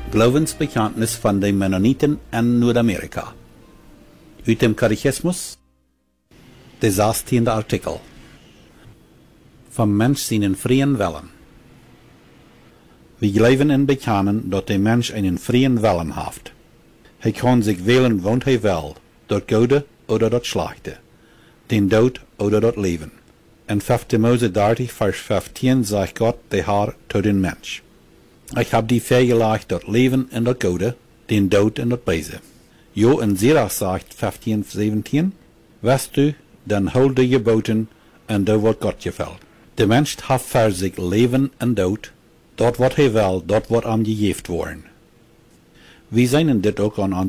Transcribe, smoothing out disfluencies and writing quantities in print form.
Glaubensbekenntnis van de Mennonieten in Noord-Amerika. Uit dem Catechismus, de 16e artikel. Vom Mensch seinen freien Willen. Wir geloven en bekennen dat de Mensch einen freien Willen heeft. Hij kan zich wählen wanneer hij wil, dat Gode oder dat Schlechte, den Dood oder dat Leben. In 5. Mose 30, vers 15 zegt Gott de Heer tot den Mensch: Ich hab die vrijgelegd dat Leben en dat Gode, den Dood en dat Böse. Jo in Sirach zegt 15, 17, West du, dan hou de geboten en doe wat Gott gefällt. De Mensch heeft voor zich leven en dood, dat wat hij wil, dat wordt hem gegeven worden. We zijn dit ook aan